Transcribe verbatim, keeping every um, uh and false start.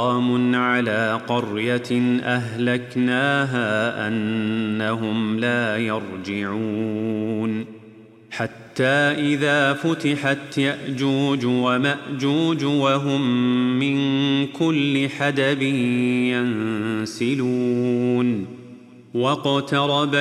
سلام على قرية أهلكناها أنهم لا يرجعون حتى إذا فتحت يأجوج ومأجوج وهم من كل حدب ينسلون واقترب